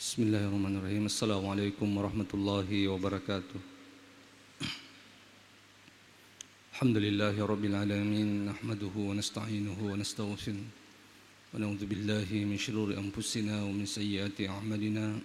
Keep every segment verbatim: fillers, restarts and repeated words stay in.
Bismillahirrahmanirrahim. Assalamualaikum warahmatullahi wabarakatuh. Alhamdulillahi rabbil alamin. Nahmaduhu wa nasta'inuhu wa nastaghfiruh. Wa na'udzu billahi min shururi anfusina wa min sayyiati a'malina.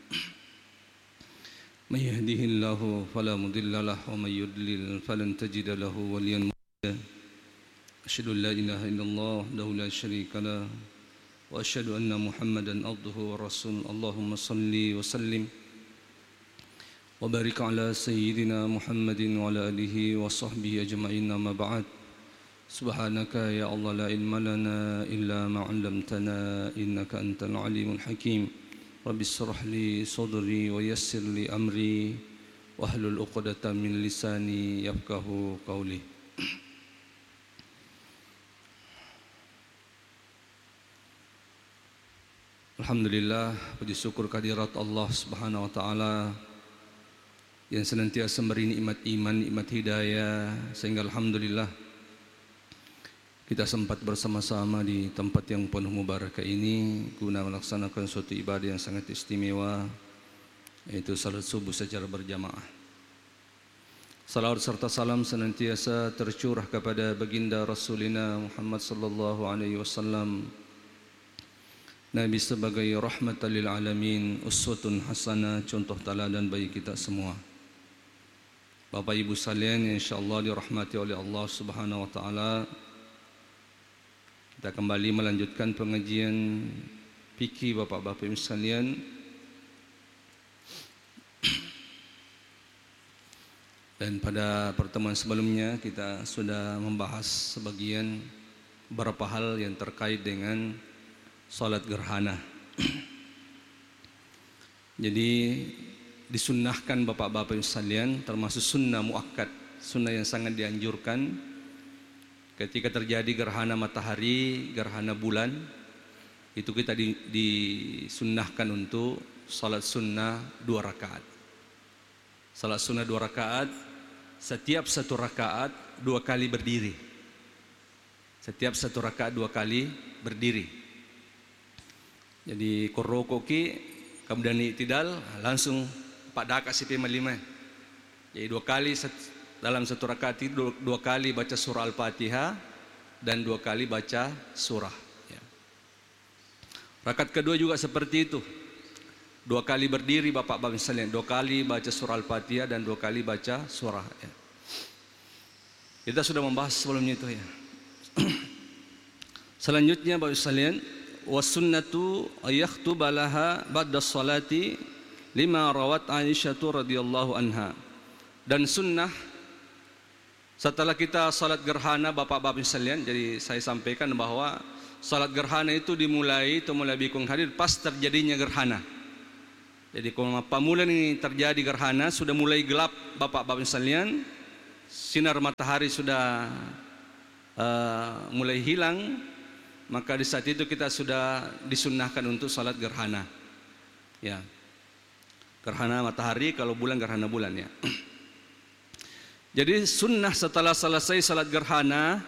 May yahdihillahu fala mudilla lahu wa may yudlil falan tajida lahu waliyan murshida. Asyhadu an la ilaha illallah wahdahu la syarika lah wa asyhadu anna Muhammadan abduhu wa rasul. Allahumma salli wa sallim wa barik ala sayyidina Muhammadin wa ala alihi wa sahbihi ajma'in. Amma ba'd. Subhanaka ya Allah la ilma lana illa ma 'allamtana innaka antal alimul hakim. Rabbi shrah li sadri wa yassir li amri wahlul 'uqdatam min lisani yafqahu qawli. Alhamdulillah, puji syukur kehadirat Allah Subhanahu wa taala yang senantiasa memberi nikmat iman, nikmat hidayah, sehingga alhamdulillah kita sempat bersama-sama di tempat yang penuh mubarakah ini guna melaksanakan suatu ibadah yang sangat istimewa, yaitu salat subuh secara berjamaah. Salawat serta salam senantiasa tercurah kepada baginda Rasulina Muhammad sallallahu alaihi wasallam, Nabi sebagai rahmatan lil alamin, uswatun hasanah, contoh teladan bagi kita semua. Bapak Ibu sekalian yang insyaallah dirahmati oleh Allah Subhanahu wa taala, kita kembali melanjutkan pengajian fikih Bapak-bapak Ibu sekalian. Dan pada pertemuan sebelumnya kita sudah membahas sebagian beberapa hal yang terkait dengan salat gerhana. Jadi disunnahkan Bapak-bapak sekalian, termasuk sunnah muakkad, sunnah yang sangat dianjurkan ketika terjadi gerhana matahari, gerhana bulan, itu kita di, disunnahkan untuk salat sunnah dua rakaat. Salat sunnah dua rakaat, setiap satu rakaat dua kali berdiri. Setiap satu rakaat dua kali berdiri. Jadi korokoki kemudian i'tidal langsung empat rakaat sipi lima. Jadi dua kali dalam satu rakaat itu dua, dua kali baca surah Al-Fatihah dan dua kali baca surah. Ya. Rakaat kedua juga seperti itu. Dua kali berdiri Bapak-bapak sekalian, dua kali baca surah Al-Fatihah dan dua kali baca surah. Ya. Kita sudah membahas sebelumnya itu ya. Selanjutnya Bapak sekalian, wasunnatu ayaktubalaha ba'da salati lima rawat Aisyah radhiyallahu anha. Dan sunnah setelah kita salat gerhana Bapak-bapak sekalian, jadi saya sampaikan bahwa salat gerhana itu dimulai itu mulai bikung hadir pas terjadinya gerhana. Jadi kalau pamulan ini terjadi gerhana, sudah mulai gelap Bapak-bapak sekalian, sinar matahari sudah uh, mulai hilang, maka di saat itu kita sudah disunnahkan untuk salat gerhana. Ya. Gerhana matahari, kalau bulan gerhana bulan ya. Jadi sunnah setelah selesai salat gerhana,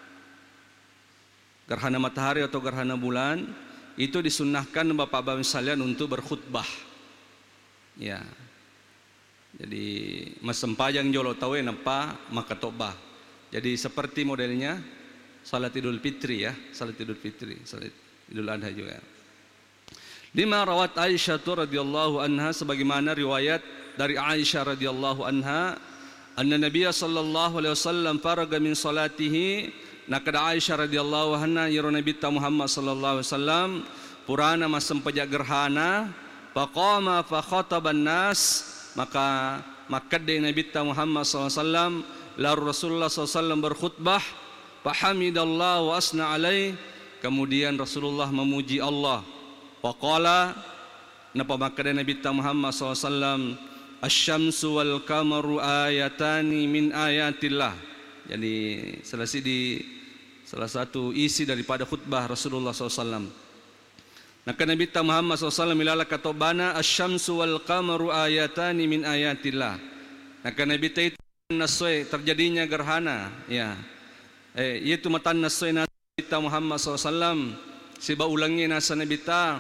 gerhana matahari atau gerhana bulan, itu disunnahkan Bapak-bapak sekalian untuk berkhutbah. Ya. Jadi masempajang jolo tawe napa maka tobah. Jadi seperti modelnya salat Idul Fitri ya, salat Idul Fitri, salat Idul Adha juga. Lima rawat Aisyah radhiyallahu anha, sebagaimana riwayat dari Aisyah radhiyallahu anha, anna Nabiy sallallahu alaihi wasallam faraga min salatihi, nakada Aisyah radhiyallahu anha yaro Nabi Muhammad sallallahu alaihi wasallam purana masam pajak gerhana, faqama fa khataban nas, maka makade Nabi Muhammad sallallahu alaihi wasallam lalu Rasulullah sallallahu alaihi wasallam berkhutbah, fahamidallah wa asna alaih, kemudian Rasulullah memuji Allah. Waqala, napa makade Nabi Muhammad sallallahu alaihi wasallam, asy-syamsu wal qamaru ayatani min ayatillah. Jadi selesai di salah satu isi daripada khutbah Rasulullah sallallahu alaihi wasallam. Maka Nabi Muhammad sallallahu alaihi wasallam ilala katobana asy-syamsu wal qamaru ayatani min ayatillah. Maka Nabi itu nasoi terjadinya gerhana ya. Eh, yaitu matan nasoi Nabi Muhammad sallallahu alaihi wasallam siba ulangi nasa Nabi ta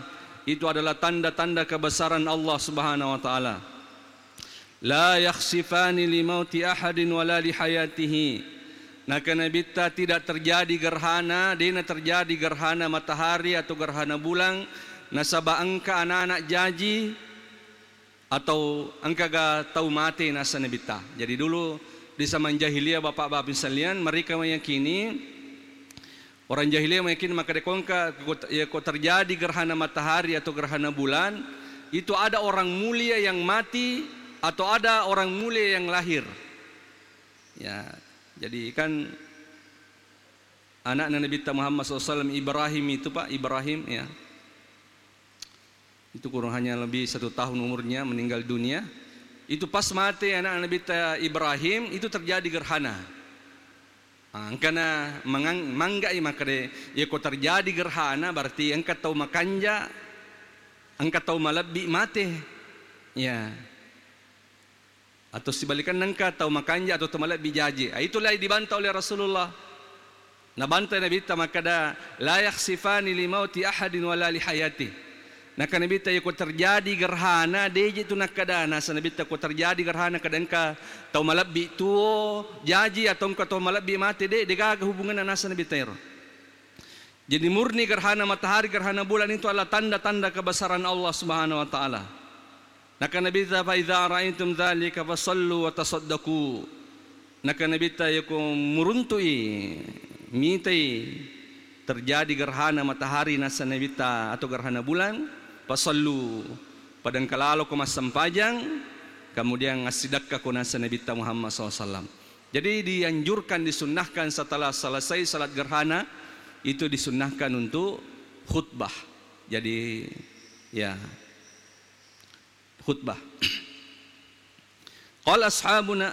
itu adalah tanda-tanda kebesaran Allah Subhanahu wa taala. La yakhsifani limauti ahadin wala lihayatihi. Nah, karena bita tidak terjadi gerhana, dina terjadi gerhana matahari atau gerhana bulan, nasaba angka anak-anak jaji atau angka ga tahu mati nasa nabita. Jadi dulu di zaman jahiliyah bapak-bapak sekalian, mereka meyakini, orang jahiliyah meyakini maka dekongka ya kok terjadi gerhana matahari atau gerhana bulan, itu ada orang mulia yang mati atau ada orang mulia yang lahir. Ya, jadi kan anak Nabi Muhammad shallallahu alaihi wasallam Ibrahim itu Pak Ibrahim ya, itu kurang hanya lebih satu tahun umurnya meninggal dunia. Itu pas mati anak Nabi Ibrahim itu terjadi gerhana. Karena manggai maka de ya kok terjadi gerhana berarti engkau tahu makanja, engkau tahu malabi mati ya. Atau sebalikan nangka tahu makanja atau temalak bijaji. Itulah yang dibantah oleh Rasulullah. Nabantah Nabi ta makada la yakhsifani limauti ahadin wala lihayati. Nah kan Nabi ta ko terjadi gerhana deje tu nakada nasa Nabi ta ko terjadi gerhana kadangka tahu malabbi tuo jaji atau engka tahu malabbi mati de degaga hubungan nasa Nabi ta. Jadi murni gerhana matahari gerhana bulan itu adalah tanda-tanda kebesaran Allah Subhanahu wa taala. Naka Nabi ta fa idza ra'aytum dzalika fasallu wa tasaddaqu. Naka Nabi ta yakum muruntui mitai terjadi gerhana matahari nasa Nabi ta atau gerhana bulan, fasallu padang kalalo ko masampajang kemudian ngasidakka ko nasa Nabi ta Muhammad sallallahu alaihi wasallam. Jadi dianjurkan disunnahkan setelah selesai salat gerhana itu disunnahkan untuk khutbah. Jadi ya khutbah. Qala ashabuna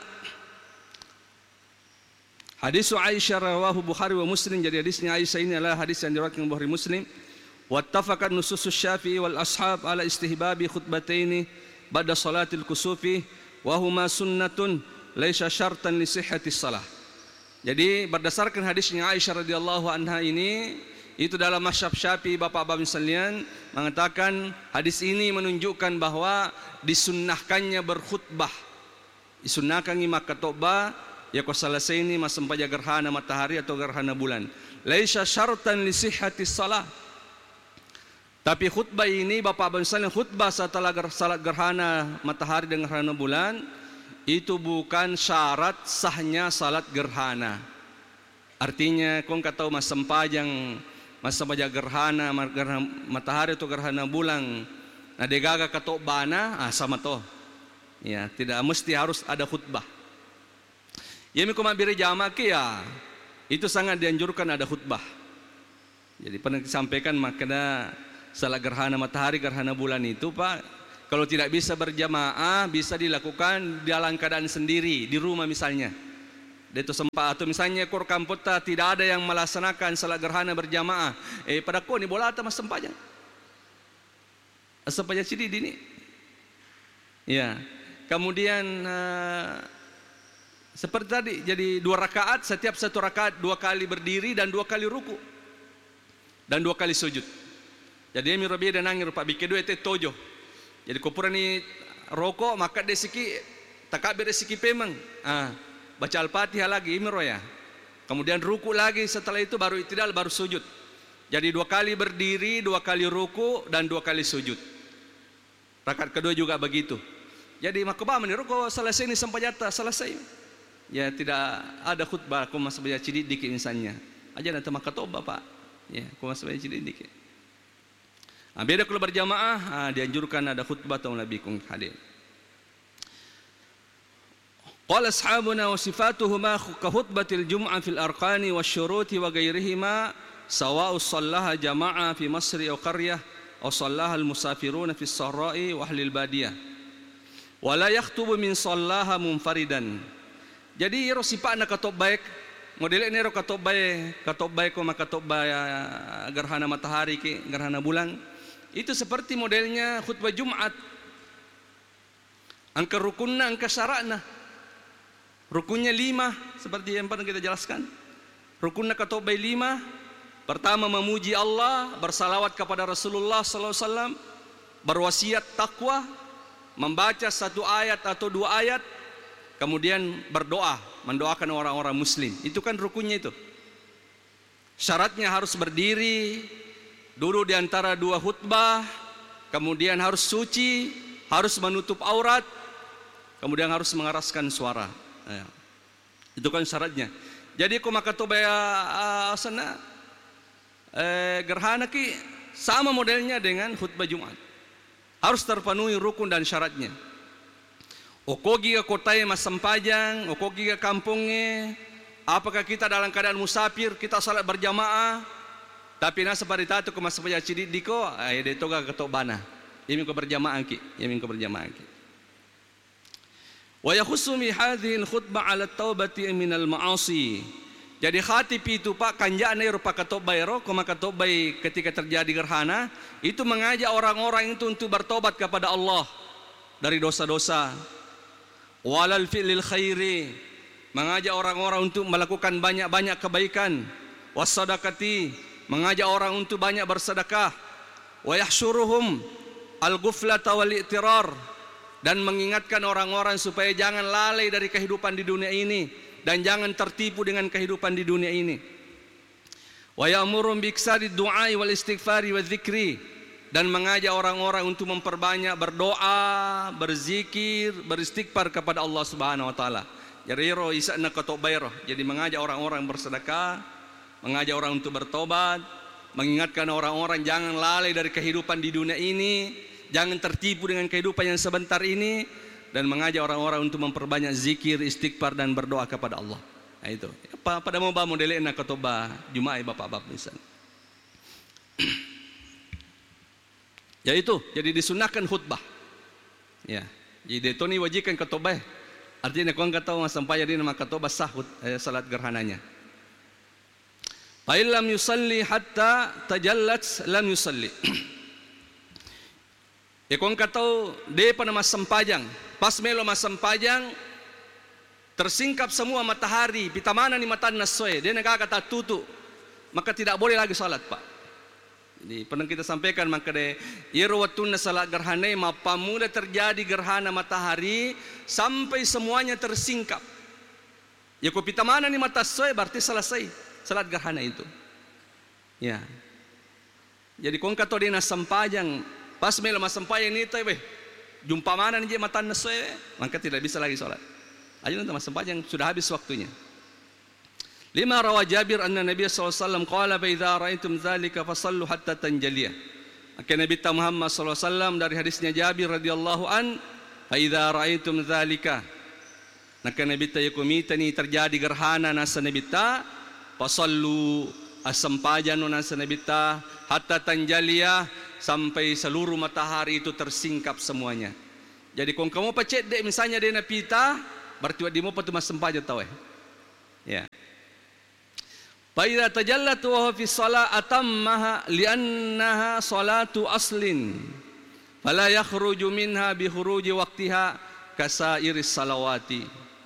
hadis Aisyah rawahu Bukhari wa Muslim. Jadi hadisnya Aisyah ini adalah hadis yang diriwayatkan Bukhari Muslim. Wattafaqat nusus Syafi'i wal ashab ala istihbabi khutbataini ba'da salatil kusufi wa huma sunnatun laisa syartan li sihhati shalah. Jadi berdasarkan hadisnya Aisyah radhiyallahu anha ini, itu dalam mazhab Syafi'i bapak-bapak sekalian mengatakan hadis ini menunjukkan bahwa disunnahkannya berkhutbah. Disunnahkan imak khutbah ya ko selesai ini masampaja gerhana matahari atau gerhana bulan. Laisa syartan li sihhati shalah. Tapi khutbah ini bapak-bapak sekalian, khutbah setelah salat gerhana matahari dan gerhana bulan itu bukan syarat sahnya salat gerhana. Artinya kau enggak tahu masampajang masa baja gerhana, gerhana matahari atau gerhana bulan, nah degaga katok bana, ah sama toh, ya tidak mesti harus ada khutbah. Ya miku mabiri jamak ya, itu sangat dianjurkan ada khutbah. Jadi pernah disampaikan makanya salat gerhana matahari, gerhana bulan itu Pak, kalau tidak bisa berjamaah bisa dilakukan dalam keadaan sendiri di rumah misalnya. Itu sempat atau misalnya kor kampota tidak ada yang melaksanakan salat gerhana berjamaah, eh pada ko ni bola mas sempajang sempajang ciri dini ya. Kemudian uh, seperti tadi jadi dua rakaat, setiap satu rakaat dua kali berdiri dan dua kali ruku dan dua kali sujud. Jadi mi robi dan nangir Pak bikin dua itu tojo. Jadi kopura ni rokok maka desiki takabir desiki pemang ah baca Al-Fatihah lagi imro ya. Kemudian ruku lagi, setelah itu baru itidal, baru sujud. Jadi dua kali berdiri, dua kali ruku dan dua kali sujud. Rakaat kedua juga begitu. Jadi makubah meni ruku selesai ini sampai jatah selesai. Ya tidak ada khutbah aku mas baca ciri dikit misalnya. Aja nanti maka toba Pak. Ya, aku mas baca ciri dikit. Nah, beda kalau berjamaah, ah, dianjurkan ada khutbah atau nabi kung hadir. Qala ashabuna wa sifatuhuma ka khutbatil jum'ah fil arqani wasyuruti wa ghairihima sawa'u shallaha jama'a fi masri aw qaryah aw shallaha al musafiruna fi as-sahra'i wa ahli al-badiyah wa la yaktubu min shallaha munfaridan. Jadi iro sipana katop baik model ini iro katop baik katop baik ko makatop baik gerhana matahari ke gerhana bulan itu seperti modelnya khutbah Jumat. Angka rukunna angka syaratna. Rukunnya lima seperti yang pernah kita jelaskan. Rukunnya katobay lima, Pertama, memuji Allah, bersalawat kepada Rasulullah sallallahu alaihi wasallam, berwasiat takwa, membaca satu ayat atau dua ayat, kemudian berdoa, mendoakan orang-orang muslim. Itu kan rukunnya itu. Syaratnya harus berdiri, duduk di antara dua khutbah, kemudian harus suci, harus menutup aurat, kemudian harus mengeraskan suara. Ya. Itu kan syaratnya. Jadi kau maka toba uh, sana eh, gerhana ki sama modelnya dengan khutbah Jumat. Harus terpenuhi rukun dan syaratnya. Okogi ke kota mas sempajang, okogi ke kampungnya. Apakah kita dalam keadaan musafir, kita salat berjamaah, tapi nasa paritato ke mas sempajang cidit diko, ay detoga ketok bana. Yamin ko berjamaah ki, yamin ko berjamaah ki. Wa yakhussu mi hadhihi al-khutbah 'ala at-taubati min al-ma'asi. Jadi khatib itu Pak kanjaan ero pak katobay ro, kuma katobay ketika terjadi gerhana, itu mengajak orang-orang itu untuk bertobat kepada Allah dari dosa-dosa. Walal fi'lil khairi, mengajak orang-orang untuk melakukan banyak-banyak kebaikan. Wassadaqati, mengajak orang untuk banyak bersedekah. Wa yahsyuruhum al-ghuflata wal i'tirar, dan mengingatkan orang-orang supaya jangan lalai dari kehidupan di dunia ini dan jangan tertipu dengan kehidupan di dunia ini. Wa ya'murum bi iksari du'ai wal istighfari wa dzikri, dan mengajak orang-orang untuk memperbanyak berdoa, berzikir, beristighfar kepada Allah Subhanahu wa taala. Jadi ro isana katobairo, jadi mengajak orang-orang bersedekah, mengajak orang untuk bertobat, mengingatkan orang-orang jangan lalai dari kehidupan di dunia ini, jangan tertipu dengan kehidupan yang sebentar ini, dan mengajak orang-orang untuk memperbanyak zikir, istighfar dan berdoa kepada Allah. Nah itu. Apa pada mau ba modelnya nak khutbah Jumat bapak-bapak misalnya. Ya itu, jadi disunahkan khutbah. Ya. Jadi itu ni wajibkan khutbah. Artinya kau enggak tahu sampai jadi nama khutbah sah eh, salat gerhananya. Fa illam yusalli hatta tajallat lam yusalli. Ya kau tahu dia pada mas sempajang, pas melo mas sempajang tersingkap semua matahari, pita mana ni mata nasoe, dia nak kata tutup, maka tidak boleh lagi salat Pak. Jadi pernah kita sampaikan maka de irwatun salat gerhana mapamula terjadi gerhana matahari sampai semuanya tersingkap. Ya kau pita mana ni mata soe berarti selesai salat gerhana itu. Ya. Jadi kau kata dia nas sempajang pas melo mas sempayang ni teh weh jumpa mana nih mata nasoe, maka tidak bisa lagi sholat. Aja nanti mas sempayang sudah habis waktunya. Lima rawa Jabir anna Nabi sallallahu alaihi wasallam qala fa idza ra'aitum dzalika fasallu hatta tanjaliyah. Maka Nabi Muhammad sallallahu alaihi wasallam dari hadisnya Jabir radhiyallahu an, fa idza ra'aitum dzalika, maka Nabi ta yakumita ni terjadi gerhana nasa Nabi ta fasallu as-sampajan nasa Nabi ta hatta tanjaliyah, sampai seluruh matahari itu tersingkap semuanya. Jadi kalau kamu pacet dek misalnya dia napita, berarti di mau patu mas sempaja tahu eh. Ya. Fa idza tajallat wa fi shalah atammaha li'annaha salatu aslin. Fala yakhruju minha bi khuruji waqtiha kasairis salawati.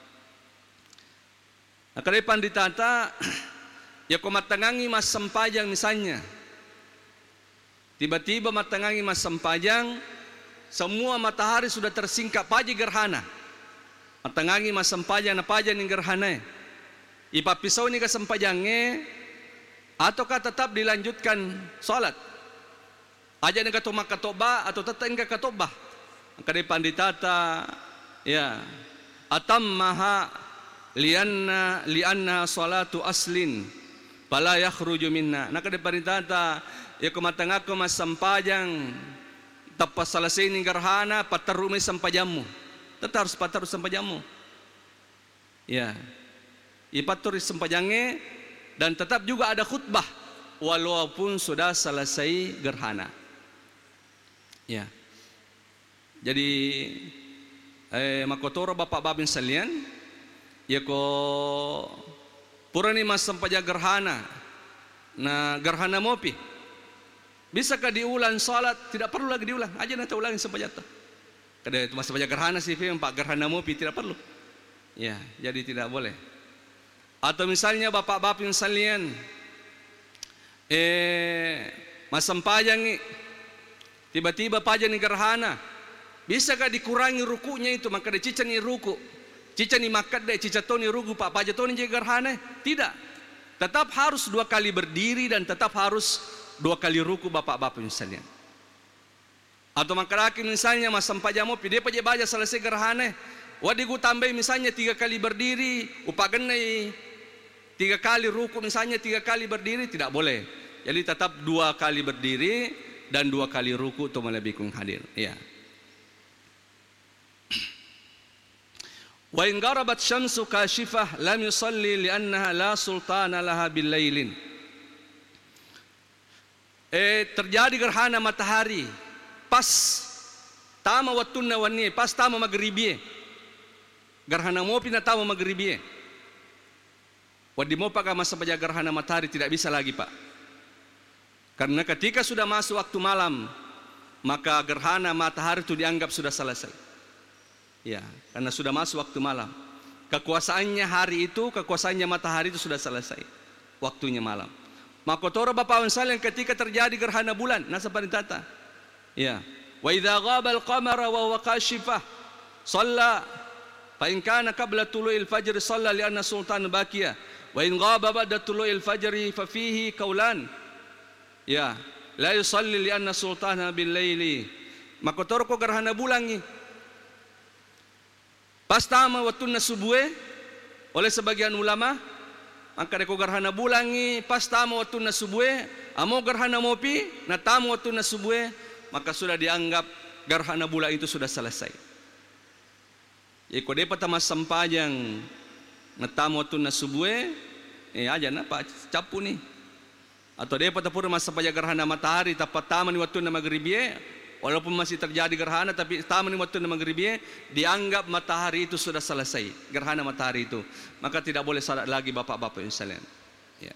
Akarepan ditata ya kau matangangi mas sempajang misalnya. Tiba-tiba matangangi mas sempajang, semua matahari sudah tersingkap pagi gerhana. Matangangi mas sempajang na pagi ni gerhana. Ipapisau ni ke sempajangnya, ataukah tetap dilanjutkan salat? Aja ni katoma katoba atau tetap enggak katoba? Maka di panditata, ya, atammaha lianna lianna salatu aslin, fala yakhruju minna. Maka di panditata ya kumatang ako mas sampajang tapas selesai ni gerhana patarumay sampajammu, tetap harus patarus sampajammu. Ya, ipaturis sampajangnya, dan tetap juga ada khutbah walaupun sudah selesai gerhana. Ya, jadi eh, makotoro bapak-bapak sekalian, ya ko purani mas sampajang gerhana, na gerhana mopi. Bisakah diulang salat? Tidak perlu lagi diulang. Aja nanti ulangin sampai jatuh. Kada itu masa baca gerhana sih, Pak gerhana mopi tidak perlu. Ya, jadi tidak boleh. Atau misalnya bapak-bapak yang sekalian, eh masam pajang tiba-tiba pajang ni gerhana, bisakah dikurangi rukunya itu? Maka dia cica ni ruku, cica ni makat deh, cica to ni ruku, pak pajang to ni jaga gerhana? Tidak, tetap harus dua kali berdiri dan tetap harus dua kali ruku bapak-bapak misalnya. Atau makaraki misalnya masam pajang mo, dia pajang baca selesai gerhana, wadi gu tambah misalnya tiga kali berdiri, upagenai tiga kali ruku misalnya tiga kali berdiri, tidak boleh. Jadi tetap dua kali berdiri dan dua kali ruku untuk melebihkan hadir. Ya. Wa in garabat syamsu kashifah lam yusalli li'annaha la sultana laha bil lailin. Eh terjadi gerhana matahari pas tama watunna wanni, pas tama maghribi. Gerhana mopi na tama maghribi. Wadi mo pakai masa baca gerhana matahari tidak bisa lagi, Pak. Karena ketika sudah masuk waktu malam, maka gerhana matahari itu dianggap sudah selesai. Ya, karena sudah masuk waktu malam. Kekuasaannya hari itu, kekuasaannya matahari itu sudah selesai. Waktunya malam. Maka toro Bapak sekalian ketika terjadi gerhana bulan, nasa panitata. Ya. Wa idza ghaba al-qamara wa huwa kashifah, shalla fa in kana qabla tulu'il fajr shalla li anna sultan baqiya. Wa in ghaba ba'da tulu'il fajr fa fihi qaulan. Ya, la yusalli li anna sultana bil laili. Maka toro ko gerhana bulan ni. Pas tama watun na subuhe oleh sebagian ulama, maka deko gerhana bulan ni pas tama watun na subuhe, amo gerhana mopi na tama watun na subuhe, maka sudah dianggap gerhana bulan itu sudah selesai. Iko depa tama sampajang na tama watun na subuhe, eh aja na pa capu ni. Atau depa tapur masa sampajang gerhana matahari tapat tama ni watun na maghribi, walaupun masih terjadi gerhana tapi tama ni watun na maghribi, dianggap matahari itu sudah selesai, gerhana matahari itu. Maka tidak boleh salat lagi bapak-bapak yang sekalian. Ya.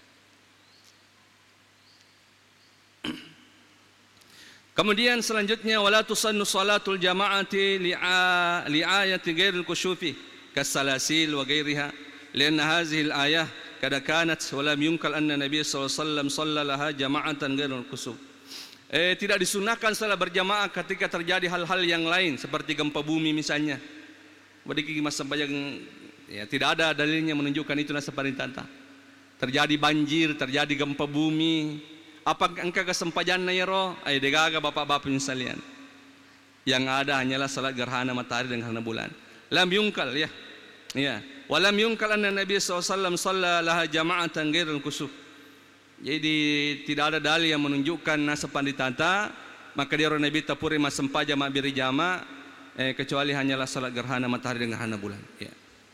Kemudian selanjutnya wala tusannu salatul jama'ati li'a li'ayati ghairil kusyufi kasalasil wa ghairiha lianna hadhihi al-ayah kada kanat wa lam yunkal anna nabiy sallallahu alaihi wasallam shallalaha jama'atan ghairil kusuf. Eh tidak disunahkan salat berjamaah ketika terjadi hal-hal yang lain seperti gempa bumi misalnya. Badiki mas sembahyang ya tidak ada dalilnya menunjukkan itu nasa parintanta. Terjadi banjir, terjadi gempa bumi, apa engkau kesempajan nairo? Ay degaga bapak-bapak sekalian. Yang ada hanyalah salat gerhana matahari dan gerhana bulan. Lam yungkal ya. Ya. Walam yungkal anna Nabi sallallahu alaihi wasallam shalla laha jama'atan ghairil kusuf. Jadi tidak ada dalil yang menunjukkan nasa panditanta, maka dia orang Nabi tapuri mas sempaja mak biri jama eh, kecuali hanyalah salat gerhana matahari dan gerhana bulan. Ya.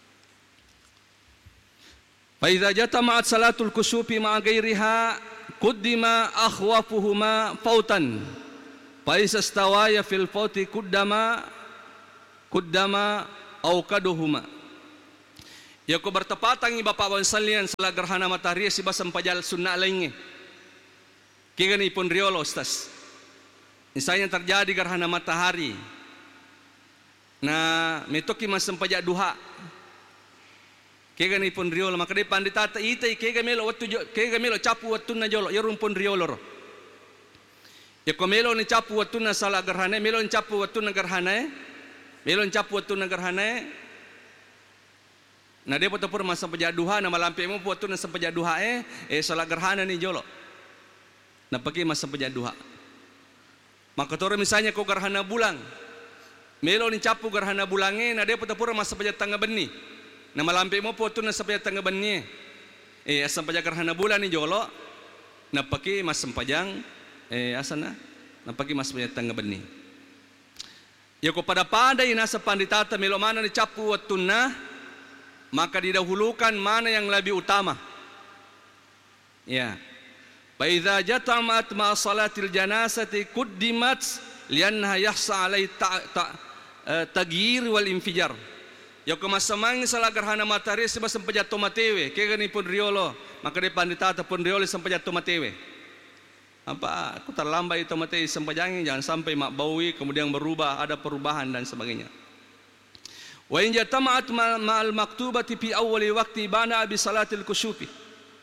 Fa idza jatama'at salatul kusufi ma'a ghairiha quddima akhwafuhuma fautan. Fa isa stawaya fil fauti kuddama kuddama auqaduhuma. Ya ko bertepatan ni bapak-bapak sekalian salat gerhana matahari si basam pajal sunnah lainnya. Kigani pun riolo ustaz. Misalnya terjadi gerhana matahari. Nah, metoki masam pajak duha. Kigani pun riolo maka de pandita ita kiga melo wattu kiga melo capu wattu na jolo ya rumpun riolo. Ya ko melo ni capu wattu na salat gerhana, melo ni capu wattu na gerhana. Melo ni capu wattu na gerhana. Nah dia potong masa pejak duha nama lampi mu potong nasa pejak duha eh eh salat gerhana ni jolo. Nah pakai masa pejak duha. Maka tore misalnya ko gerhana bulan. Melo ni capu gerhana bulange nah dia potong masa pejak tangga beni. Nama lampi mu potong nasa pejak tangga beni. Eh asam pejak gerhana bulan ni jolo. Nah pakai masa pejang eh asana. Nah pakai masa pejak tangga beni. Ya ko pada pada inasa panditata melo mana ni capu watuna, maka didahulukan mana yang lebih utama. Ya. Fa idza jata'at ma salatil janazati quddimat liannaha yahsa alai ta, ta, uh, taghyir wal infijar. Ya kemasamang salat gerhana matahari sebab sempajat tomatewe, kegani pun riolo, maka de pandita pun riolo sempajat tomatewe. Apa aku terlambat itu tomatewe sempajangin jangan sampai mak baui kemudian berubah ada perubahan dan sebagainya. Wa in jatama'at ma'al maktubati fi awwali waqti bana bi salatil kusyufi.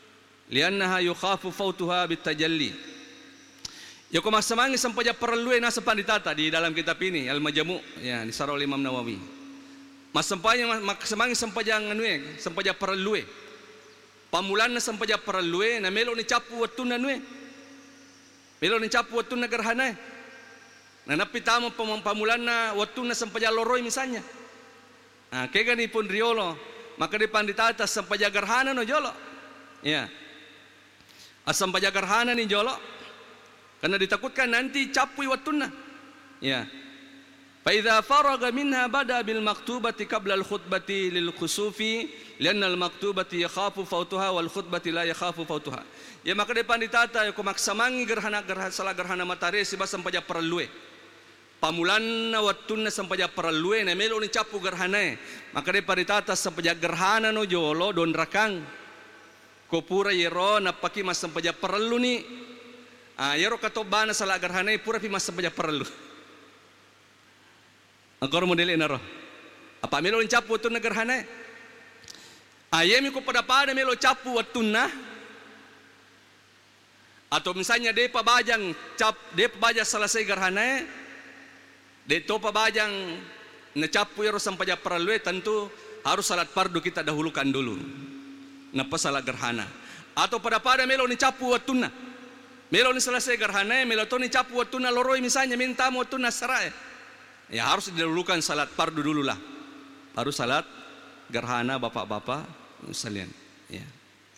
liannaha yukhafu fautuha bitajalli. Ya ko masamangi sampaja perlu na sa panditata di dalam kitab ini Al-Majmu' ya di sarol Imam Nawawi. Masampanya masamangi sampaja nganue sampaja perlu. Pamulan na sampaja perlu na melo ni capu watun na nue. Melo ni capu watun na gerhana. Na napitamo pamulan na watun na sampaja loroy misalnya. Ah kaya ni pun riolo maka di panditata sampaja gerhana no jolo. Ya. Asam sampaja gerhana ni jolo. Karena ditakutkan nanti capui wattunna. Ya. Fa idza faraga minha bada bil maktubati qabla al khutbati lil khusufi lianna al maktubati yakhafu fautuha wal khutbati la yakhafu fautuha. Ya maka depan ditata ya kumaksamangi gerhana gerhana salah gerhana matahari siba sampaja perlue. Pamulanna wattunna sampaja perlue na melo ni capu gerhana. Maka depan ditata sampaja gerhana no jolo don rakang. Kopura yero napaki mas sampaja perlu ni. Ah, yaro katobana salah gerhana pura pi mas sampaja perlu. Angkor model inaro. Apa melo capu watun na gerhana? Ayemi ko pada pada melo capu watun na. Atau misalnya de pabajang cap de pabajang selesai gerhana. De to pabajang na capu yaro sampaja perlu tentu harus salat fardu kita dahulukan dulu. Napa salah gerhana. Atau pada pada melo ni capu watun na. Melo ni selesai gerhana, melo to ni capu watun na loroi misalnya minta mo watun na sarai. Ya harus didahulukan salat fardu dulu lah. Baru salat gerhana bapak-bapak sekalian. Ya.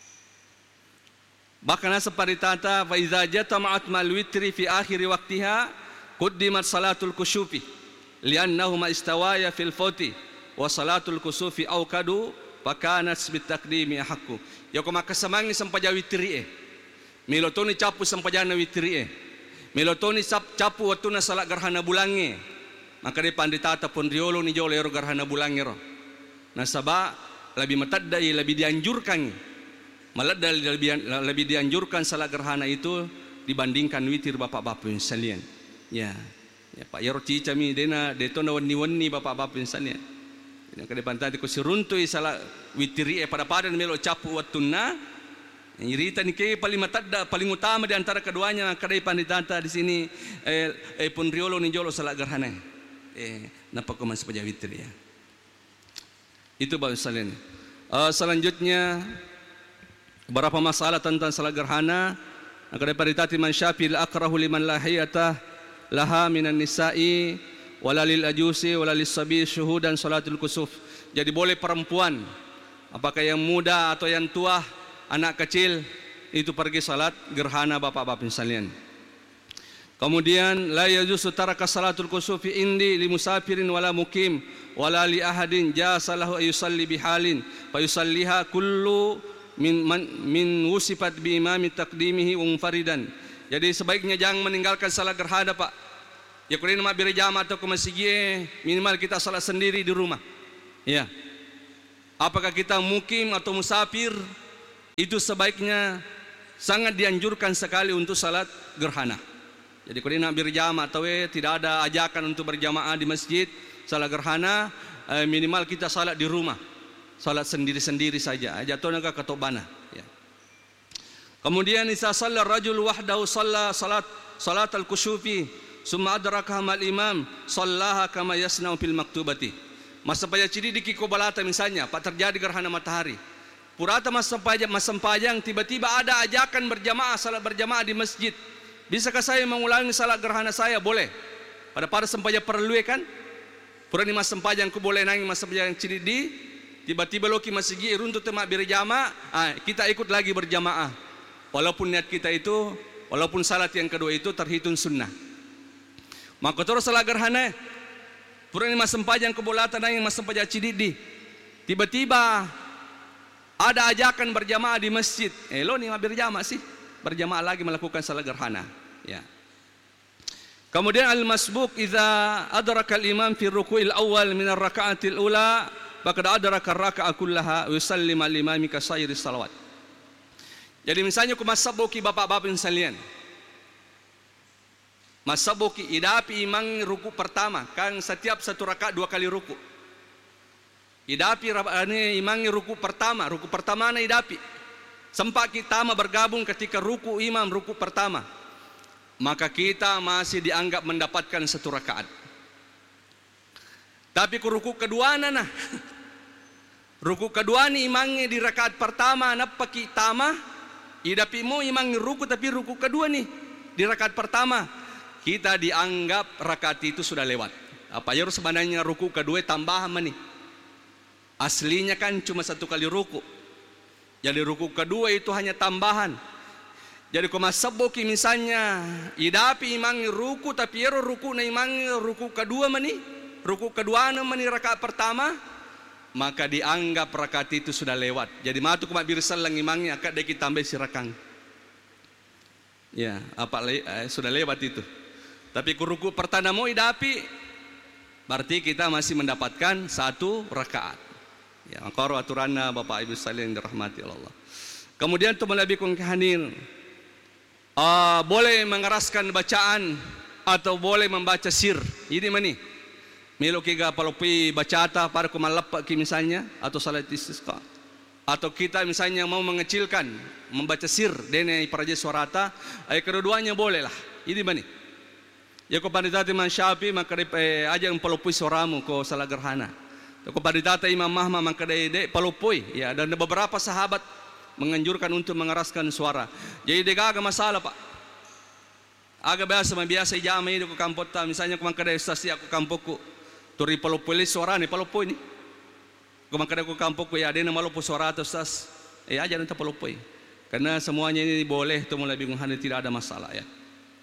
Bahkan seperti tata fa iza jatama'at mal witri fi akhir waqtiha quddimat salatul kusufi li'annahuma istawaya fil fawti wa salatul kusufi awkadu pakanat bitaqdimi ahqqu. Ya ko makasamangi sampaja witri eh. Melotoni capu sampajana witri eh. Melotoni capu watuna salat gerhana bulange. Maka di panditata pun riolo ni jolo ero gerhana bulange ro. Nasaba lebih mataddai lebih dianjurkan. Malah lebih lebih dianjurkan salat gerhana itu dibandingkan witir bapak-bapak sekalian. Ya. Ya Pak Yaro cicami dena detona wani-wani bapak-bapak sekalian. Yang ke depan tadi ko siruntui salat witri eh pada pada melo capu watuna. Irita ni kay paling matadda paling utama di antara keduanya kadai panditata di sini eh, eh pun riolo ni jolo salat gerhana. Eh napa ko man sapaja witri ya. Itu baru sekalian. Uh, selanjutnya beberapa masalah tentang salat gerhana. Kadai panditati man syafil akrahu liman lahiyata laha minan nisa'i wala lil ajusi wala lis sabi syuhudan salatul kusuf. Jadi boleh perempuan apakah yang muda atau yang tua anak kecil itu pergi salat gerhana bapak-bapak sekalian. Kemudian la yajuzu taraka salatul kusufi indi li musafirin wala mukim wala li ahadin jasalahu ayusalli bihalin fa yusalliha kullu min man, min wusifat bi imami taqdimihi unfaridan. Jadi sebaiknya jangan meninggalkan salat gerhana Pak. Ya kurang mak berjamaah atau ke masjid minimal kita salat sendiri di rumah. Ya. Apakah kita mukim atau musafir itu sebaiknya sangat dianjurkan sekali untuk salat gerhana. Jadi kalau nak berjamaah atau eh, tidak ada ajakan untuk berjamaah di masjid salat gerhana eh, minimal kita salat di rumah. Salat sendiri-sendiri saja. Jatuh naga ketobana. Ya. Kemudian isa shalla rajul wahdahu shalla salat salat al-kusufi summa adrakaha mal imam shallaha kama yasna'u fil maktubati. Masa paya ciri di kikobalata misalnya, Pak terjadi gerhana matahari. Purata mas sempajang, mas sempajang tiba-tiba ada ajakan berjamaah salat berjamaah di masjid. Bisakah saya mengulangi salat gerhana saya? Boleh. Pada pada sempajang perlu kan? Pura ni mas sempajang ku boleh nangi mas sempajang ciri di tiba-tiba loki masjid runtuh temak berjamaah, ah, kita ikut lagi berjamaah. Walaupun niat kita itu, walaupun salat yang kedua itu terhitung sunnah. Maka terus salat gerhana. Pura ni mas sempajang ku boleh nangi mas sempajang ciri di. Tiba-tiba ada ajakan berjamaah di masjid. Eh lo ni berjamaah sih. Berjamaah lagi melakukan salat gerhana. Ya. Kemudian al-masbuq idza adraka al-imam fi ruku'il awal min ar-raka'atil ula faqad adraka ar-raka'ah kullaha wa yusallimu al-imami ka sairi salawat. Jadi misalnya ku masabuki bapak-bapak sekalian. Masabuki idapi imam ruku pertama kan setiap satu rakaat dua kali ruku. Idapi ini imam ruku pertama, ruku pertama na idapi. sempat kita bergabung ketika ruku imam, ruku pertama, maka kita masih dianggap mendapatkan satu rakaat. Tapi ke ruku kedua nana, ruku kedua ni imangnya di rakaat pertama napa kita mah, idapi mo imang ruku tapi ruku kedua nih di rakaat pertama, kita dianggap rakaat itu sudah lewat. Apa ya sebenarnya ruku kedua tambahan nih? Aslinya kan cuma satu kali ruku. Jadi ruku kedua itu hanya tambahan. Jadi kau masaboki misalnya idapi imang ruku tapi ero ruku na imang ruku kedua mani, ruku kedua na mani rakaat pertama, maka dianggap rakaat itu sudah lewat. Jadi matu kau birsal lang imangnya akad deki tambah si rakang. Ya, apa le, eh, sudah lewat itu. Tapi ku ruku pertama mau idapi, berarti kita masih mendapatkan satu rakaat. Ya, maka aturanna Bapak Ibu sekalian yang dirahmati Allah. Kemudian tu melebihkan kehanil, uh, boleh mengeraskan bacaan atau boleh membaca sir. Ini mani. Milo kiga palopi bacata para kumalapak ki misalnya atau salat istisqa. Atau kita misalnya mau mengecilkan membaca sir dene paraja suarata, ay keduanya boleh lah. Ini mani. Ya ko panditati man Syafi'i maka eh, aja yang palopi suaramu ko salah gerhana. Kepada data Imam Mahmah maka dede palupoi ya, dan beberapa sahabat menganjurkan untuk mengeraskan suara. Jadi dia agak masalah pak. Agak biasa biasa jamai di kampung ta misalnya kemang kada stasi aku kampungku. Turi palupoi suara ni palupoi ni. Kemang kada aku kampungku ya ada nama lupu suara atau stas. Eh aja nanti palupoi. Karena semuanya ini boleh tu mulai bingung hanya tidak ada masalah ya.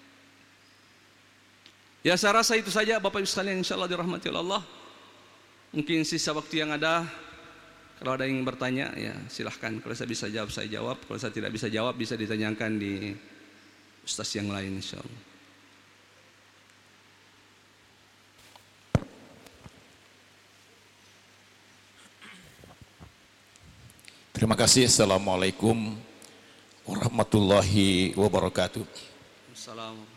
Ya saya rasa itu saja Bapak Ibu sekalian insyaallah dirahmati Allah. Mungkin sisa waktu yang ada, kalau ada yang bertanya ya silahkan. Kalau saya bisa jawab saya jawab. Kalau saya tidak bisa jawab bisa ditanyakan di ustaz yang lain insyaallah. Terima kasih. Assalamualaikum warahmatullahi wabarakatuh. Assalamualaikum.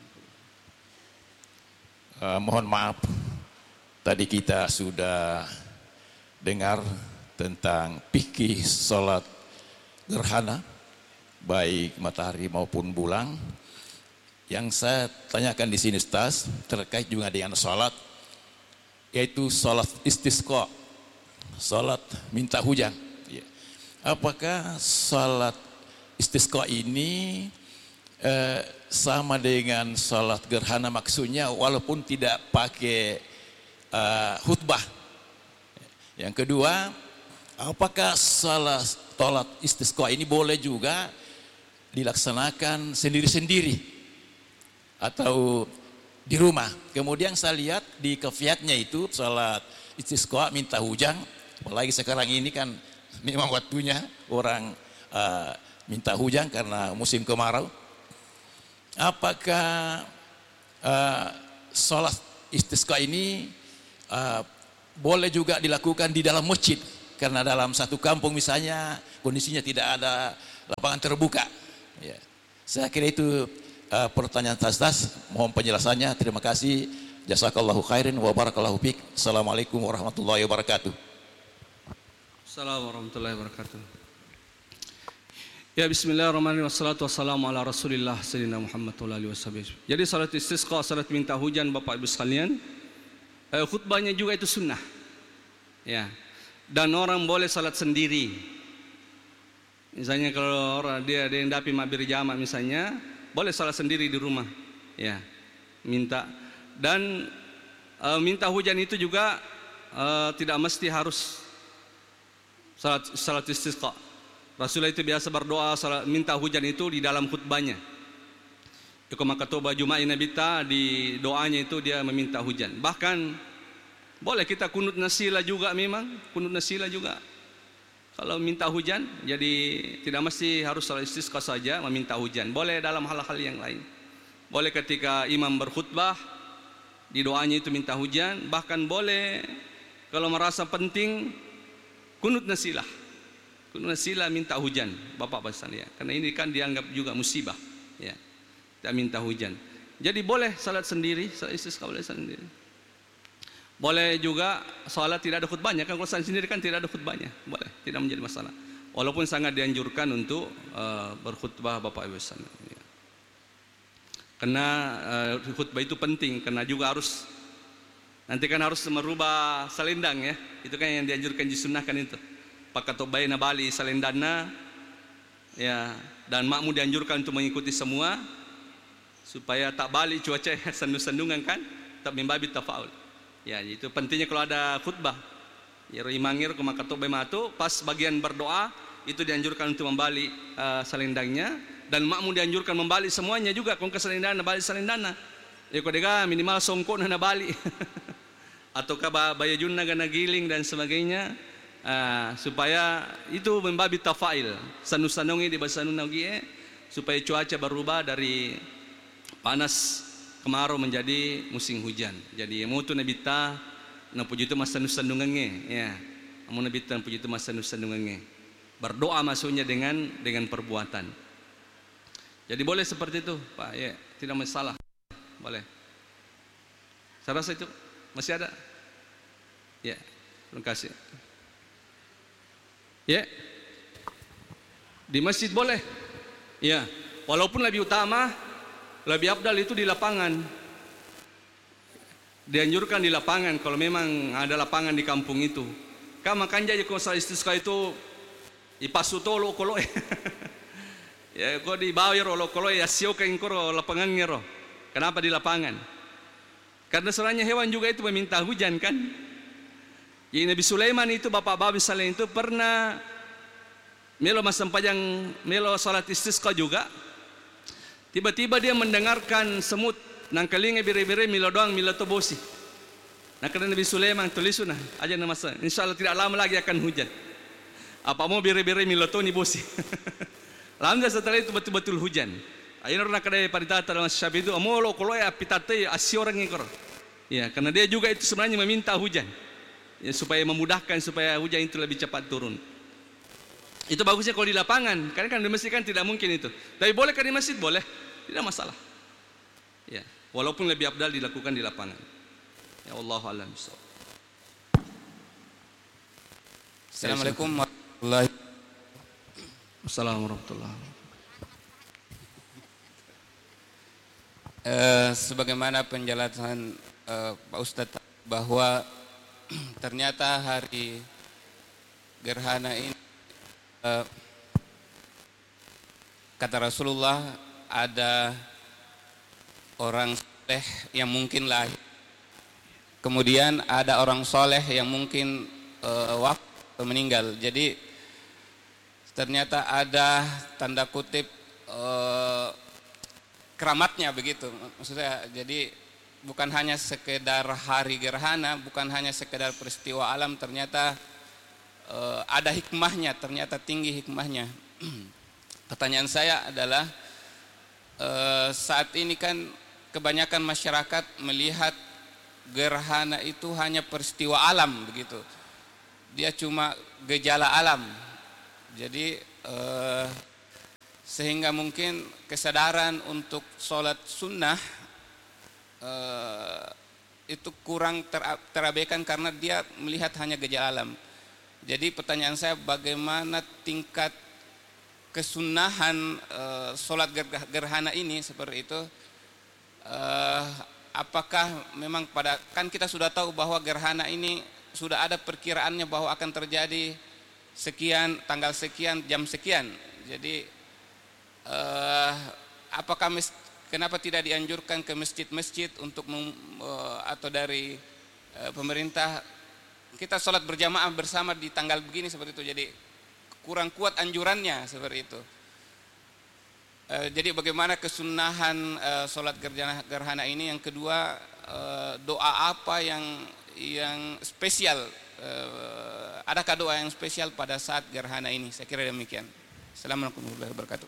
Uh, mohon maaf. Tadi kita sudah dengar tentang fikih salat gerhana baik matahari maupun bulan. Yang saya tanyakan di sini Ustaz terkait juga dengan salat yaitu salat istisqa, salat minta hujan. Apakah salat istisqa ini eh, sama dengan salat gerhana maksudnya walaupun tidak pakai Uh, khutbah. Yang kedua, apakah salat salat istisqa ini boleh juga dilaksanakan sendiri-sendiri atau di rumah? Kemudian saya lihat di kefiatnya itu salat istisqa minta hujan, apalagi sekarang ini kan memang waktunya orang uh, minta hujan karena musim kemarau. Apakah uh, salat istisqa ini Uh, boleh juga dilakukan di dalam masjid karena dalam satu kampung misalnya kondisinya tidak ada lapangan terbuka ya. Saya kira itu uh, pertanyaan tas-tas, mohon penjelasannya. Terima kasih, jazakallahu khairin wa barakallahu fiik. Assalamualaikum warahmatullahi wabarakatuh. Assalamualaikum warahmatullahi wabarakatuh. Ya bismillahirrahmanirrahim. Wassalatu wassalamu ala rasulillah sayyidina Muhammad wa alihi wasallam. Jadi salat istisqa, salat minta hujan Bapak Ibu sekalian, Eh, khutbahnya juga itu sunnah ya, dan orang boleh salat sendiri. Misalnya kalau orang dia ada yang dapi mabir jamaah misalnya boleh salat sendiri di rumah ya, minta. Dan eh, minta hujan itu juga eh, tidak mesti harus salat, salat istisqa. Rasulullah itu biasa berdoa salat, minta hujan itu di dalam khutbahnya. Iku maka toba Juma'i Nabi ta di doanya itu dia meminta hujan. Bahkan boleh kita kunut nasila juga, memang kunut nasila juga kalau minta hujan. Jadi tidak mesti harus salat istisqa saja meminta hujan. Boleh dalam hal-hal yang lain. Boleh ketika imam berkhutbah di doanya itu minta hujan. Bahkan boleh kalau merasa penting kunut nasilah. Kunut nasilah minta hujan Bapak Bapak ya. Karena ini kan dianggap juga musibah ya. Tak minta hujan. Jadi boleh salat sendiri, salat istisqa boleh sendiri. Boleh juga salat tidak ada khutbahnya, kan kalau salat sendiri kan tidak ada khutbahnya. Boleh, tidak menjadi masalah. Walaupun sangat dianjurkan untuk uh, berkhutbah Bapak Ibu sekalian. Ya. Karena uh, khutbah itu penting, karena juga harus nanti kan harus merubah selendang ya. Itu kan yang dianjurkan disunahkan itu. Pakatobai nabali selendana ya, dan makmu dianjurkan untuk mengikuti semua supaya tak balik cuaca sendu-sendungan kan, tak membabi tafaul. Ya, itu pentingnya kalau ada khutbah. Ya rimangir ke makatobai matu pas bagian berdoa itu dianjurkan untuk membalik uh, selendangnya, dan makmu dianjurkan membalik semuanya juga kong ke selendana balik selendana. Ya kodega minimal songkok na balik. Ataukah bayajun na giling dan sebagainya. Uh, supaya itu membabi tafail sanu-sanungi di bahasa Nunaugie supaya cuaca berubah dari panas kemarau menjadi musim hujan. Jadi mutu nabita na puji itu mas sanu-sanungange ya. Amun nabita puji itu mas sanu-sanungange. Berdoa maksudnya dengan dengan perbuatan. Jadi boleh seperti itu, Pak. Ya, tidak masalah. Boleh. Saya rasa itu masih ada. Ya, terima kasih. Ya, di masjid boleh. Ya, walaupun lebih utama, lebih abdal itu di lapangan. Dianjurkan di lapangan kalau memang ada lapangan di kampung itu. Kan makanya jadi kalau istisqa itu ipasuto lo kolo. Ya, kau di bawah lo kolo ya sioka ingkoro lapangan ngero. Kenapa di lapangan? Karena sebenarnya hewan juga itu meminta hujan kan. Jadi Nabi Sulaiman itu bapak babi saleh itu pernah melo mas sempajang melo salat istisqa juga. Tiba-tiba dia mendengarkan semut nang kelinge bire-bire milo doang milo tobosi. Nah karena Nabi Sulaiman tulisuna aja nama saya. Insyaallah tidak lama lagi akan hujan. Apa mau bire-bire milo to ni bosi. Alhamdulillah setelah itu betul-betul hujan. Ayeuna nak kada paritata dalam syab itu amolo kolo ya pitate asi orang ngikor. Ya karena dia juga itu sebenarnya meminta hujan. Ya, supaya memudahkan supaya hujan itu lebih cepat turun. Itu bagusnya kalau di lapangan, karena kan di masjid kan tidak mungkin itu. Tapi boleh kan di masjid boleh, tidak masalah. Ya, walaupun lebih abdal dilakukan di lapangan. Ya Allahu a'lam bishawab. Assalamualaikum warahmatullahi wabarakatuh. Assalamualaikum. Uh, sebagaimana penjelasan uh, Pak Ustadz bahwa ternyata hari gerhana ini uh, kata Rasulullah ada orang soleh yang mungkin lahir, kemudian ada orang soleh yang mungkin uh, wafat atau meninggal. Jadi ternyata ada tanda kutip uh, keramatnya begitu maksudnya. Jadi bukan hanya sekedar hari gerhana, bukan hanya sekedar peristiwa alam, ternyata uh, ada hikmahnya, ternyata tinggi hikmahnya. Pertanyaan saya adalah uh, saat ini kan kebanyakan masyarakat melihat gerhana itu hanya peristiwa alam begitu. Dia cuma gejala alam. Jadi uh, sehingga mungkin kesadaran untuk sholat sunnah Uh, itu kurang ter, terabaikan karena dia melihat hanya gejala alam. Jadi pertanyaan saya, bagaimana tingkat kesunahan uh, sholat gerhana ini seperti itu? Uh, apakah memang pada, kan kita sudah tahu bahwa gerhana ini sudah ada perkiraannya bahwa akan terjadi sekian, tanggal sekian, jam sekian. Jadi uh, apakah mes, kenapa tidak dianjurkan ke masjid-masjid untuk mem, uh, atau dari uh, pemerintah kita sholat berjamaah bersama di tanggal begini seperti itu? Jadi kurang kuat anjurannya seperti itu. Uh, jadi bagaimana kesunahan uh, sholat gerhana, gerhana ini? Yang kedua, uh, doa apa yang yang spesial? Uh, adakah doa yang spesial pada saat gerhana ini? Saya kira demikian. Assalamualaikum warahmatullahi wabarakatuh.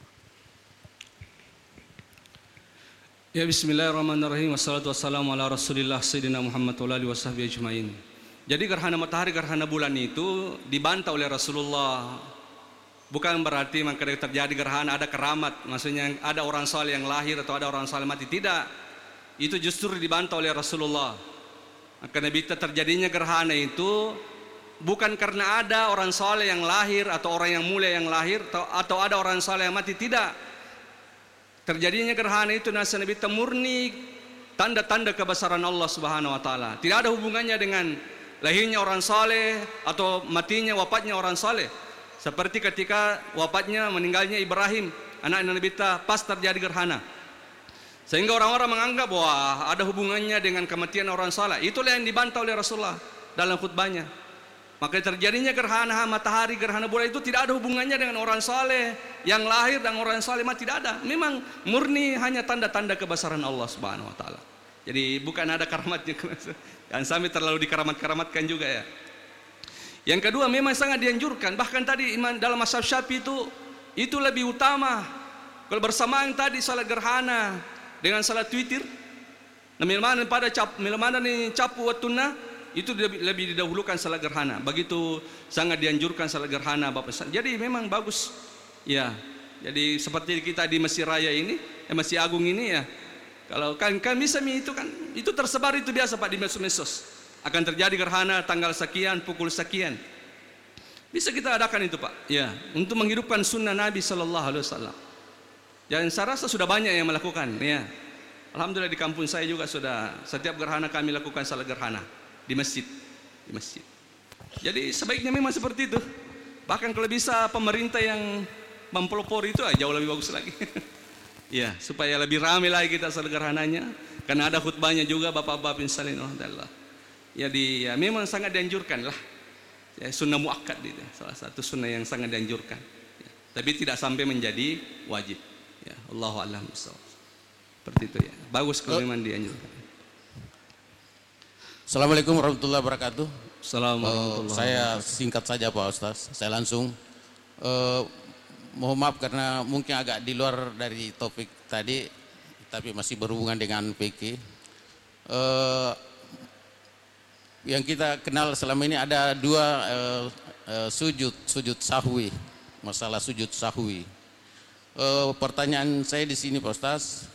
Ya bismillahirrahmanirrahim. Wassalatu wassalamu ala rasulillah sayyidina Muhammad wa alihi wasahbihi ajma'in. Jadi gerhana matahari, gerhana bulan itu dibantah oleh Rasulullah. Bukan berarti maka terjadi gerhana ada keramat, maksudnya ada orang saleh yang lahir atau ada orang saleh mati, tidak. Itu justru dibantah oleh Rasulullah. Karena bisa terjadinya gerhana itu bukan karena ada orang soleh yang lahir atau orang yang mulia yang lahir atau, atau ada orang soleh yang mati, tidak. Terjadinya gerhana itu nasa Nabi murni tanda-tanda kebesaran Allah Subhanahu wa taala. Tidak ada hubungannya dengan lahirnya orang soleh atau matinya wafatnya orang soleh. Seperti ketika wafatnya meninggalnya Ibrahim, anak Nabi kita, pas terjadi gerhana. Sehingga orang-orang menganggap wah ada hubungannya dengan kematian orang soleh. Itulah yang dibantah oleh Rasulullah dalam khutbahnya. Maka terjadinya gerhana matahari, gerhana bulan itu tidak ada hubungannya dengan orang saleh yang lahir dan orang saleh mati, tidak ada. Memang murni hanya tanda-tanda kebesaran Allah Subhanahu wa taala. Jadi bukan ada karamatnya. Jangan sampai terlalu dikeramat-keramatkan juga ya. Yang kedua memang sangat dianjurkan, bahkan tadi iman dalam mazhab Syafi'i itu itu lebih utama kalau bersamaan tadi salat gerhana dengan salat witir. Memang pada cap memang ni capu watuna itu lebih, lebih didahulukan salat gerhana. Begitu sangat dianjurkan salat gerhana Bapak. Jadi memang bagus ya. Jadi seperti kita di Masjid Raya ini, eh, Masjid Agung ini ya. Kalau kan kami sami itu kan itu tersebar itu biasa Pak di medsos. Akan terjadi gerhana tanggal sekian, pukul sekian. Bisa kita adakan itu Pak. Ya, untuk menghidupkan sunnah Nabi sallallahu alaihi wasallam. Dan saya rasa sudah banyak yang melakukan ya. Alhamdulillah di kampung saya juga sudah setiap gerhana kami lakukan salat gerhana di masjid, di masjid. Jadi sebaiknya memang seperti itu. Bahkan kalau bisa pemerintah yang mempelopori itu jauh lebih bagus lagi. Ya, supaya lebih ramai lagi kita salat gerhananya. Karena ada khutbahnya juga Bapak-bapak bin Salim Allah. Jadi ya memang sangat dianjurkan lah. Ya, sunnah muakkad itu salah satu sunnah yang sangat dianjurkan. Ya, tapi tidak sampai menjadi wajib. Ya, Allahu a'lam bishawab. Seperti itu ya. Bagus kalau memang dianjurkan. Assalamualaikum warahmatullahi wabarakatuh. Assalamualaikum. Uh, saya singkat saja Pak Ustaz. Saya langsung uh, mohon maaf karena mungkin agak di luar dari topik tadi, tapi masih berhubungan dengan P K. Uh, yang kita kenal selama ini ada dua uh, uh, sujud, sujud sahwi, masalah sujud sahwi. Uh, pertanyaan saya di sini Pak Ustaz,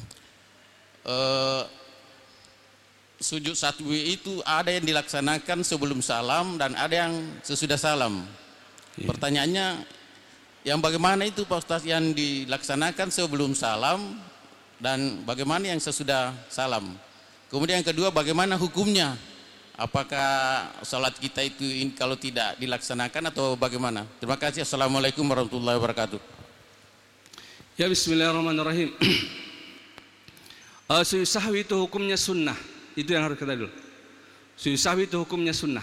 uh, sujud sahwi itu ada yang dilaksanakan sebelum salam dan ada yang sesudah salam. Yeah. Pertanyaannya, yang bagaimana itu Pak Ustaz yang dilaksanakan sebelum salam dan bagaimana yang sesudah salam? Kemudian yang kedua, bagaimana hukumnya? Apakah salat kita itu kalau tidak dilaksanakan atau bagaimana? Terima kasih. Assalamualaikum warahmatullahi wabarakatuh. Ya, bismillahirrahmanirrahim. uh, Sujud sahwi itu hukumnya sunnah. Itu yang harus kita dulu. Sujud sahwi itu hukumnya sunnah.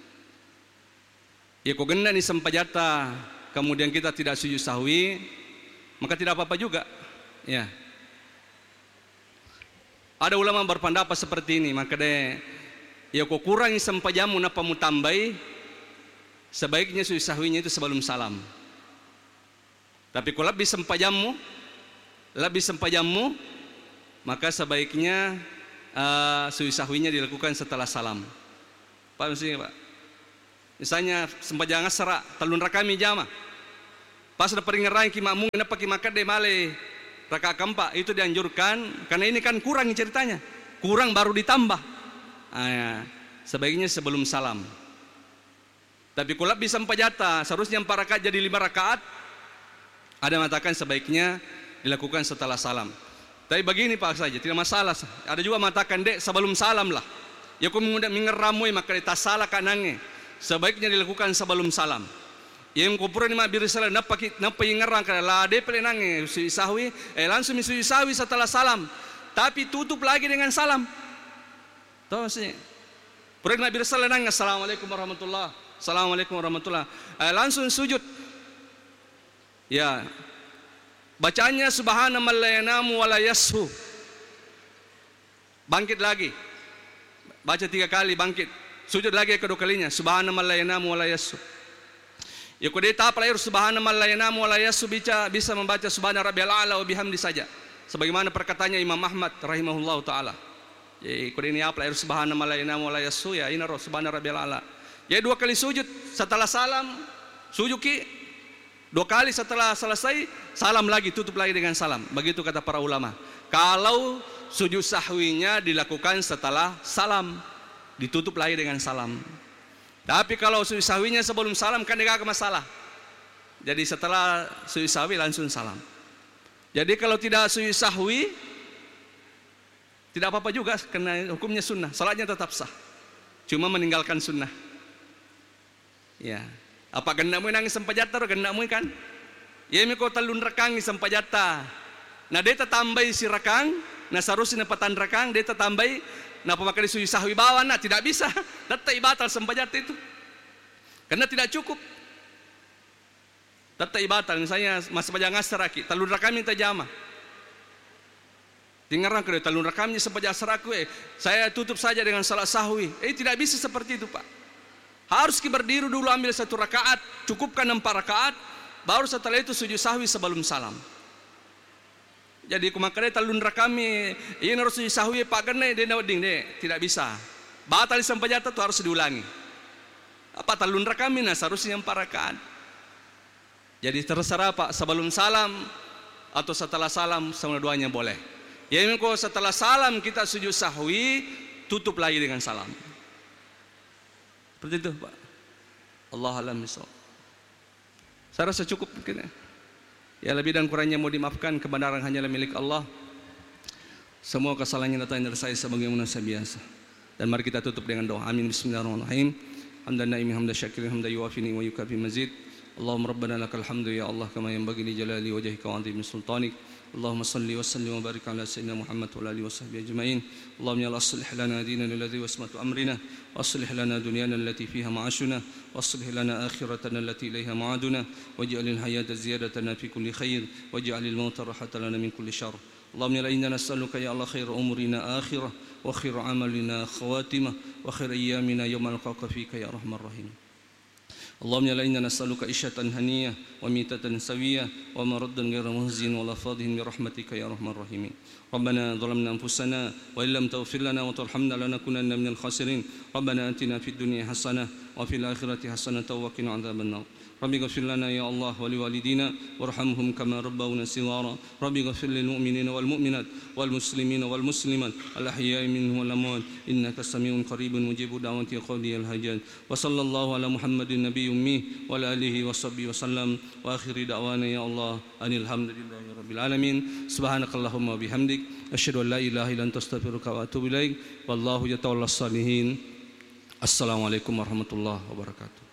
Ya kok genda ni sampajata, kemudian kita tidak sujud sahwi, maka tidak apa-apa juga. Ya. Ada ulama berpendapat seperti ini, maka deh ya kok kurang sempajamu napa mu tambai, sebaiknya sujud sahwinya itu sebelum salam. Tapi kalau lebih sempajamu, lebih sempajamu, maka sebaiknya uh, sujud sahwinya dilakukan setelah salam. Paham sih Pak? Misalnya sempajang asra talun rakami jama. Pas ada peringeran ki makmum napa ki makan de male rakaat keempat itu dianjurkan karena ini kan kurang ceritanya. Kurang baru ditambah. Ah, ya. Sebaiknya sebelum salam. Tapi kalau bisa empat jata, seharusnya empat rakaat jadi lima rakaat. Ada mengatakan sebaiknya dilakukan setelah salam. Tapi begini Pak saja, tidak masalah. Ada juga mengatakan dek sebelum salam lah. Ya kau mengudak mengeramui maka tak salah kanange. Sebaiknya dilakukan sebelum salam. Yang kau pura ni mak bir salam napa napa ngerang kada lah de pelenange sujud sahwi eh langsung sujud sahwi setelah salam. Tapi tutup lagi dengan salam. Tahu sih? Pura ni mak bir salam nang assalamualaikum warahmatullah. Assalamualaikum warahmatullah. Eh, langsung sujud. Ya. Bacanya subhana man la yanamu wa la yashu. Bangkit lagi. Baca tiga kali bangkit. Sujud lagi kedua kalinya. Subhana man la yanamu wa la yashu. Ya kode tahap lahir subhana man la yanamu wa la yashu bisa bisa membaca subhana rabbiyal a'la wa bihamdi saja. Sebagaimana perkataannya Imam Ahmad rahimahullahu taala. Jadi kode ini apa lahir subhana man la yanamu wa la yashu ya ina roh subhana rabbiyal a'la. Ya dua kali sujud setelah salam sujud ki dua kali setelah selesai salam lagi tutup lagi dengan salam. Begitu kata para ulama. Kalau sujud sahwinya dilakukan setelah salam ditutup lagi dengan salam. Tapi kalau sujud sahwinya sebelum salam kan tidak ada masalah. Jadi setelah sujud sahwi langsung salam. Jadi kalau tidak sujud sahwi tidak apa-apa juga, karena hukumnya sunnah. Salatnya tetap sah. Cuma meninggalkan sunnah. Ya. Apa gendamu nangis sempajata atau gendamu kan? Ya mi ko talun rakang sempajata. Nah dia tambai si rakang, nah seharusnya patan rakang dia tambai. Nah pemakai sujud sahwi bawa, nah tidak bisa. Tetap batal sempajata itu. Karena tidak cukup. Tetap batal. Misalnya masa pajang asraki, talun rakam minta jama. Tinggal orang talun rakamnya sempajang asraku, eh saya tutup saja dengan salat sahwi. Eh tidak bisa seperti itu Pak. Harus kita berdiri dulu ambil satu rakaat, cukupkan empat rakaat, baru setelah itu sujud sahwi sebelum salam. Jadi kumakare talun rakami, ini harus sujud sahwi Pak kene dia nawding deh, tidak bisa. Batal sempajata itu harus diulangi. Apa talun rakami nah seharusnya empat rakaat. Jadi terserah Pak, sebelum salam atau setelah salam semua duanya boleh. Ya ini kalau setelah salam kita sujud sahwi, tutup lagi dengan salam. Seperti itu Pak. Allah alam misal. Saya rasa cukup mungkin ya. Ya lebih dan kurangnya mau dimaafkan, kebenaran hanyalah milik Allah. Semua kesalahan yang datang dari saya sebagai manusia biasa. Dan mari kita tutup dengan doa. Amin. Bismillahirrahmanirrahim. Hamdan naimi hamdan syakirin hamdan yuwafini wa yukafi mazid. Allahumma rabbana lakal hamdu ya Allah kama yanbaghi li jalali wajhika wa 'azimi sultanik. Allahumma salli wa sallim wa barik ala sayyidina Muhammad wa alihi wa sahbihi ajma'in. Allahumma ya Allah aslih lana dinana alladhi wasmatu amrina wa aslih lana dunyana allati fiha ma'ashuna wa aslih lana akhiratana allati ilayha ma'aduna waj'alil hayata ziyadatan fi kulli khair waj'alil mauta rahatan lana min kulli syarr. Allahumma la inna nas'aluka ya Allah khair umurina akhirah wa khair amalina khawatimah wa khair ayyamina yawmal nalqaka fika ya arhamar rahim. اللهم لا إنا نسألك عيشة هنية وميتة سوية ومردا غير مهزن ولا فاضح برحمتك يا أرحم الراحمين. ربنا ظلمنا أنفسنا وإن لم تغفر لنا وترحمنا لنكونن من الخاسرين. ربنا آتنا في الدنيا حسنة وفي الآخرة حسنة وقنا عذاب النار. ربي اغفر لنا يا الله ولوالدينا وارحمهم كما ربونا صغارا. ربي اغفر للمؤمنين والمؤمنات والمسلمين والمسلمات الأحياء منهم والأموات إنك سميع قريب مجيب دعوة قاضي الحاجات. وصلى الله على محمد النبي أمي وعلى آله وصحبه وسلم وآخر دعوانا يا الله أن الحمد لله رب العالمين. سبحانك اللهم وبحمدك أشهد أن لا إله إلا أنت أستغفرك وأتوب إليك والله يتولى الصالحين. السلام عليكم ورحمة الله وبركاته.